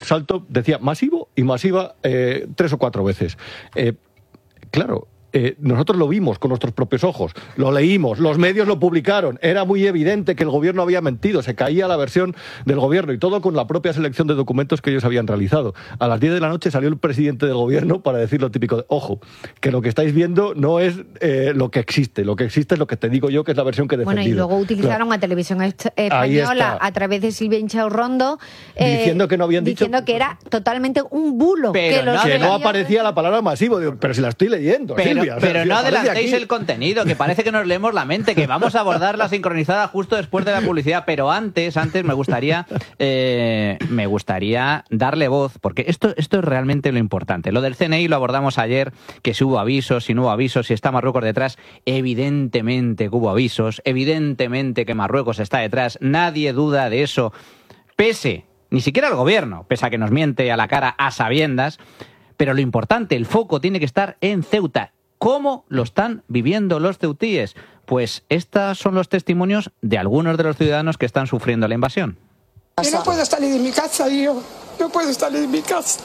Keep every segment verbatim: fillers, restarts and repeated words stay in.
salto, decía masivo y masiva eh, tres o cuatro veces. Eh, claro... Eh, nosotros lo vimos con nuestros propios ojos, lo leímos, los medios lo publicaron, era muy evidente que el gobierno había mentido, se caía la versión del gobierno y todo con la propia selección de documentos que ellos habían realizado. A las diez de la noche salió el presidente del gobierno para decir lo típico de, ojo, que lo que estáis viendo no es eh, lo que existe, lo que existe es lo que te digo yo, que es la versión que he defendido. Bueno, y luego utilizaron claro. a Televisión Española a través de Silvia Inchaurrondo eh, diciendo que no habían dicho... Diciendo que era totalmente un bulo. Pero que, los no, que no aparecía la palabra masivo, digo, pero si la estoy leyendo. Pero, Silvia, pero o sea, no si adelantéis el contenido, que parece que nos leemos la mente, que vamos a abordar la sincronizada justo después de la publicidad, pero antes, antes me gustaría eh, me gustaría darle voz, porque esto, esto es realmente lo importante. Lo del C N I lo abordamos ayer, que si hubo avisos, si no hubo avisos, si está Marruecos detrás. Evidentemente que hubo avisos, evidentemente que Marruecos está detrás, nadie duda de eso, pese, ni siquiera el gobierno, pese a que nos miente a la cara a sabiendas, pero lo importante, el foco tiene que estar en Ceuta. ¿Cómo lo están viviendo los ceutíes? Pues estos son los testimonios de algunos de los ciudadanos que están sufriendo la invasión. Yo no puedo salir de mi casa, yo no puedo salir de mi casa.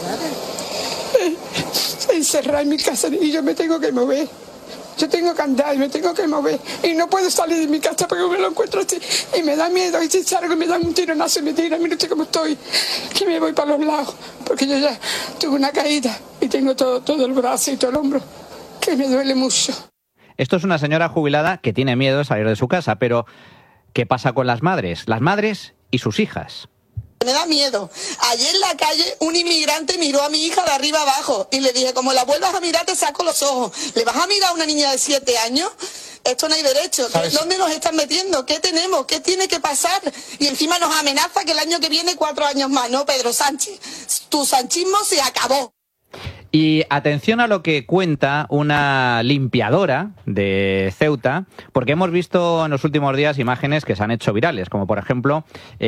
Eh, encerrada en mi casa y yo me tengo que mover. Yo tengo que andar y me tengo que mover. Y no puedo salir de mi casa porque me lo encuentro así. Y me da miedo. Y si salgo y me dan un tironazo y me tiran, mira cómo estoy. Que me voy para los lados. Porque yo ya tuve una caída y tengo todo, todo el brazo y todo el hombro. Que me duele mucho. Esto es una señora jubilada que tiene miedo de salir de su casa, pero ¿qué pasa con las madres? Las madres y sus hijas. Me da miedo. Ayer en la calle un inmigrante miró a mi hija de arriba abajo y le dije, como la vuelvas a mirar te saco los ojos. ¿Le vas a mirar a una niña de siete años? Esto no hay derecho. ¿Dónde nos están metiendo? ¿Qué tenemos? ¿Qué tiene que pasar? Y encima nos amenaza que el año que viene cuatro años más. No, Pedro Sánchez, tu sanchismo se acabó. Y atención a lo que cuenta una limpiadora de Ceuta, porque hemos visto en los últimos días imágenes que se han hecho virales, como por ejemplo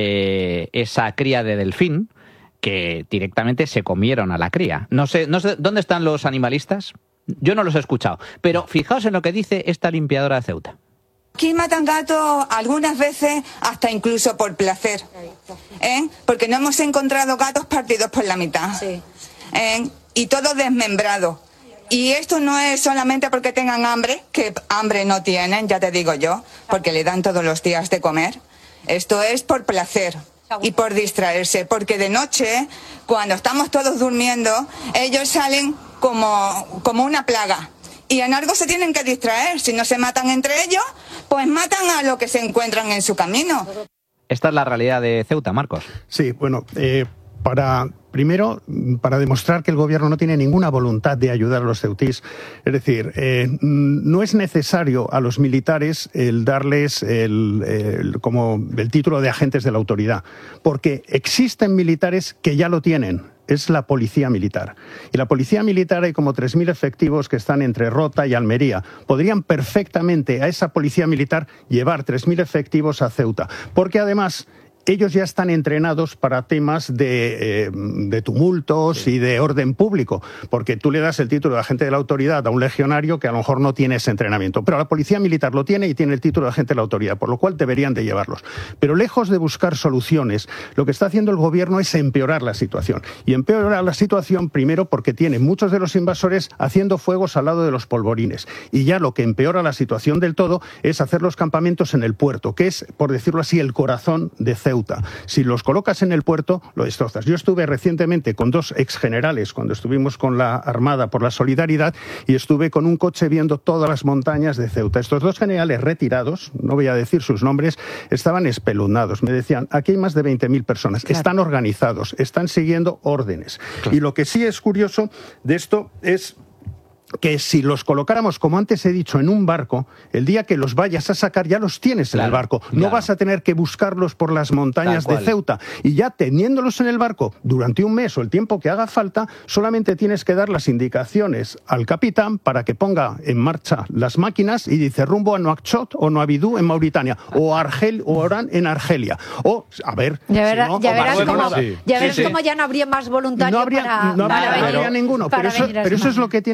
eh, esa cría de delfín, que directamente se comieron a la cría. No sé, no sé, ¿dónde están los animalistas? Yo no los he escuchado, pero fijaos en lo que dice esta limpiadora de Ceuta. Aquí matan gatos algunas veces hasta incluso por placer, ¿eh? Porque no hemos encontrado gatos partidos por la mitad. Sí. ¿Eh? Y todos desmembrados. Y esto no es solamente porque tengan hambre, que hambre no tienen, ya te digo yo, porque le dan todos los días de comer. Esto es por placer y por distraerse, porque de noche, cuando estamos todos durmiendo, ellos salen como, como una plaga. Y en algo se tienen que distraer. Si no se matan entre ellos, pues matan a lo que se encuentran en su camino. Esta es la realidad de Ceuta, Marcos. Sí, bueno, eh, para... Primero, para demostrar que el gobierno no tiene ninguna voluntad de ayudar a los ceutís. Es decir, eh, no es necesario a los militares el darles el, el, como el título de agentes de la autoridad, porque existen militares que ya lo tienen. Es la policía militar. Y la policía militar hay como tres mil efectivos que están entre Rota y Almería. Podrían perfectamente a esa policía militar llevar tres mil efectivos a Ceuta, porque además ellos ya están entrenados para temas de, eh, de tumultos sí. y de orden público, porque tú le das el título de agente de la autoridad a un legionario que a lo mejor no tiene ese entrenamiento, pero la policía militar lo tiene y tiene el título de agente de la autoridad, por lo cual deberían de llevarlos. Pero lejos de buscar soluciones, lo que está haciendo el gobierno es empeorar la situación. Y empeorar la situación primero porque tiene muchos de los invasores haciendo fuegos al lado de los polvorines. Y ya lo que empeora la situación del todo es hacer los campamentos en el puerto, que es, por decirlo así, el corazón de Ceuta. Si los colocas en el puerto, lo destrozas. Yo estuve recientemente con dos exgenerales cuando estuvimos con la Armada por la Solidaridad y estuve con un coche viendo todas las montañas de Ceuta. Estos dos generales retirados, no voy a decir sus nombres, estaban espeluznados. Me decían, aquí hay más de veinte mil personas, claro. Están organizados, están siguiendo órdenes. Claro. Y lo que sí es curioso de esto es que si los colocáramos, como antes he dicho, en un barco, el día que los vayas a sacar ya los tienes claro, en el barco. No claro. vas a tener que buscarlos por las montañas de Ceuta. Y ya teniéndolos en el barco durante un mes o el tiempo que haga falta, solamente tienes que dar las indicaciones al capitán para que ponga en marcha las máquinas y dice rumbo a Nouakchott o Noabidú en Mauritania o Argel o Orán en Argelia. O, a ver, ya verás, si no, ya verás bueno, cómo, sí. ya verás sí, cómo sí. ya no habría más voluntarios no habría, para, no habría, para no venir. habría ninguno. Para pero eso, pero eso es lo que tienen que hacer.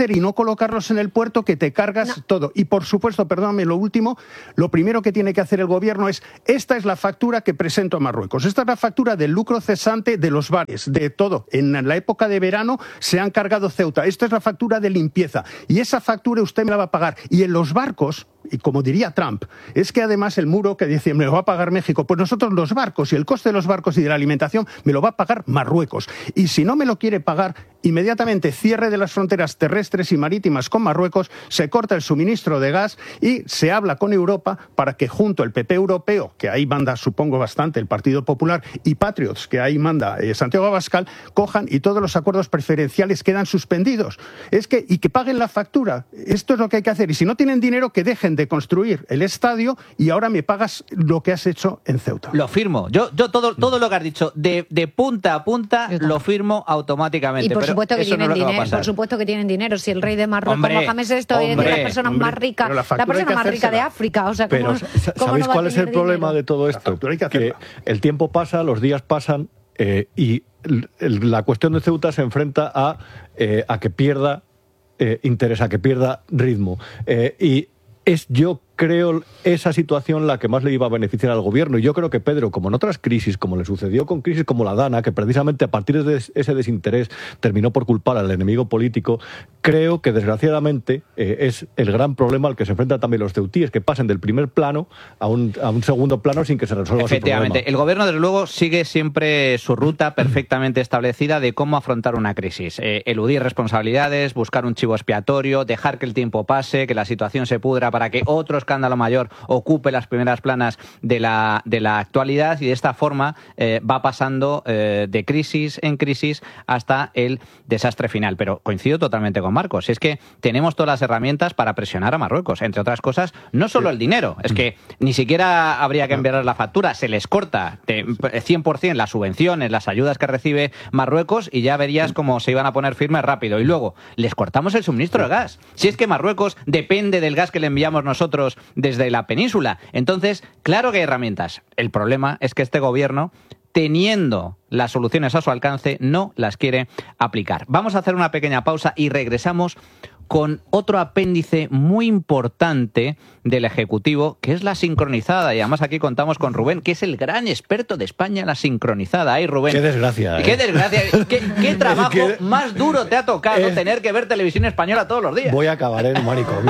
hacer y no colocarlos en el puerto que te cargas no. todo. Y por supuesto, perdóname, lo último, lo primero que tiene que hacer el gobierno es, esta es la factura que presento a Marruecos, esta es la factura del lucro cesante de los bares, de todo. En la época de verano se han cargado Ceuta, esta es la factura de limpieza y esa factura usted me la va a pagar. Y en los barcos, y como diría Trump, es que además el muro que dice me lo va a pagar México, pues nosotros los barcos y el coste de los barcos y de la alimentación me lo va a pagar Marruecos. Y si no me lo quiere pagar, inmediatamente cierre de las fronteras terrestres y marítimas con Marruecos, se corta el suministro de gas y se habla con Europa para que junto el P P europeo, que ahí manda supongo bastante el Partido Popular, y Patriots, que ahí manda eh, Santiago Abascal, cojan y todos los acuerdos preferenciales quedan suspendidos. Es que, y que paguen la factura. Esto es lo que hay que hacer. Y si no tienen dinero, que dejen de construir el estadio y ahora me pagas lo que has hecho en Ceuta. Lo firmo. Yo, yo todo, todo lo que has dicho, de, de punta a punta, lo firmo automáticamente. Y por pero supuesto que eso tienen no es lo que va a dinero. pasar. Por supuesto que tienen dinero. Si el rey de Marruecos, Hombre, Mohamed esto es hombre, la persona hombre, más rica, la la, persona más rica de África. O sea, pero ¿cómo, cómo ¿sabéis no va cuál a es el tener problema dinero? de todo esto? Hay que que el tiempo pasa, los días pasan eh, y el, el, la cuestión de Ceuta se enfrenta a, eh, a que pierda eh, interés, a que pierda ritmo. Eh, y es, yo creo, esa situación la que más le iba a beneficiar al gobierno. Y yo creo que Pedro, como en otras crisis, como le sucedió con crisis como la Dana, que precisamente a partir de ese desinterés terminó por culpar al enemigo político, creo que desgraciadamente eh, es el gran problema al que se enfrentan también los ceutíes, que pasen del primer plano a un, a un segundo plano sin que se resuelva su problema. Efectivamente, el gobierno desde luego sigue siempre su ruta perfectamente establecida de cómo afrontar una crisis. Eh, eludir responsabilidades, buscar un chivo expiatorio, dejar que el tiempo pase, que la situación se pudra para que otros escándalo mayor ocupe las primeras planas de la, de la actualidad y de esta forma eh, va pasando eh, de crisis en crisis hasta el desastre final. Pero coincido totalmente con Marcos, es que tenemos todas las herramientas para presionar a Marruecos, entre otras cosas, no solo el dinero, es que ni siquiera habría que enviar la factura, se les corta de cien por ciento las subvenciones, las ayudas que recibe Marruecos y ya verías cómo se iban a poner firmes rápido. Y luego, les cortamos el suministro de gas. Si es que Marruecos depende del gas que le enviamos nosotros desde la península. Entonces, claro que hay herramientas. El problema es que este gobierno, teniendo las soluciones a su alcance, no las quiere aplicar. Vamos a hacer una pequeña pausa y regresamos con otro apéndice muy importante del Ejecutivo, que es la sincronizada. Y además aquí contamos con Rubén, que es el gran experto de España en la sincronizada. ¡Ay, Rubén! ¡Qué desgracia! ¿eh? ¡Qué desgracia! ¿Qué, qué trabajo es que más duro te ha tocado es... tener que ver televisión española todos los días? Voy a acabar en un manicomio.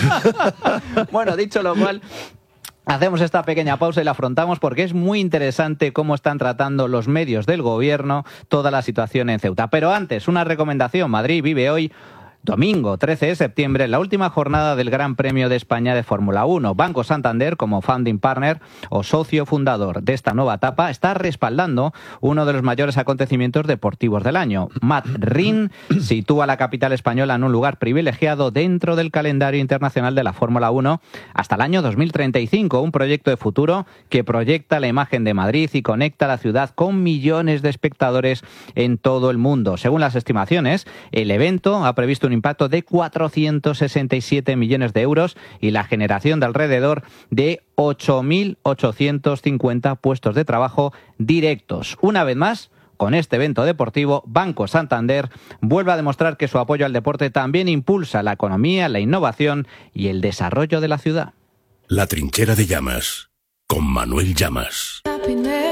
Bueno, dicho lo cual, hacemos esta pequeña pausa y la afrontamos porque es muy interesante cómo están tratando los medios del gobierno toda la situación en Ceuta. Pero antes, una recomendación. Madrid vive hoy domingo trece de septiembre, la última jornada del Gran Premio de España de Fórmula uno. Banco Santander, como founding partner o socio fundador de esta nueva etapa, está respaldando uno de los mayores acontecimientos deportivos del año. Matt Rinn sitúa a la capital española en un lugar privilegiado dentro del calendario internacional de la Fórmula uno hasta el año dos mil treinta y cinco, un proyecto de futuro que proyecta la imagen de Madrid y conecta la ciudad con millones de espectadores en todo el mundo. Según las estimaciones, el evento ha previsto un impacto de cuatrocientos sesenta y siete millones de euros y la generación de alrededor de ocho mil ochocientos cincuenta puestos de trabajo directos. Una vez más, con este evento deportivo, Banco Santander vuelve a demostrar que su apoyo al deporte también impulsa la economía, la innovación y el desarrollo de la ciudad. La trinchera de Llamas, con Manuel Llamas.